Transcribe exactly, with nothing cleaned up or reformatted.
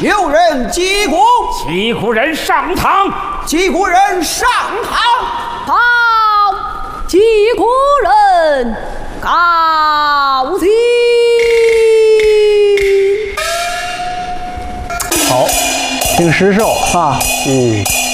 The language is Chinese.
有人击鼓， 击鼓人上堂， 击鼓人上堂。 好，击鼓人告罄。 好，听石兽啊，嗯。